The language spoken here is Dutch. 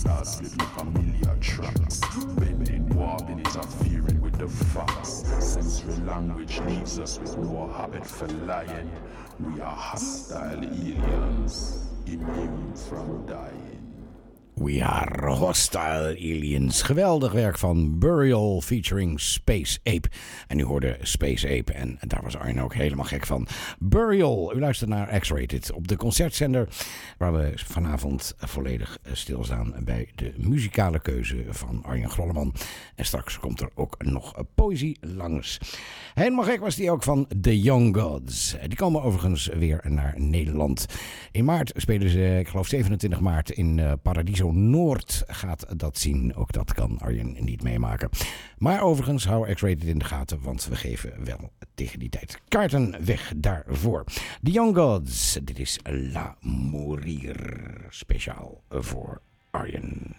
Rastas with familiar tracks. Bending, warping, interfering with the facts. Sensory language leaves us with no habit for lying. We are hostile aliens, immune from dying. We Are Hostile Aliens. Geweldig werk van Burial featuring Space Ape. En u hoorde Space Ape en daar was Arjen ook helemaal gek van. Burial, u luistert naar X-Rated op de concertzender, waar we vanavond volledig stilstaan bij de muzikale keuze van Arjen Grolleman. En straks komt er ook nog poëzie langs. Helemaal gek was die ook van The Young Gods. Die komen overigens weer naar Nederland. In maart spelen ze, ik geloof 27 maart in Paradiso Noord gaat dat zien. Ook dat kan Arjen niet meemaken. Maar overigens hou X-Rated in de gaten, want we geven wel tegen die tijd kaarten weg daarvoor. The Young Gods, dit is La Mourir, speciaal voor Arjen.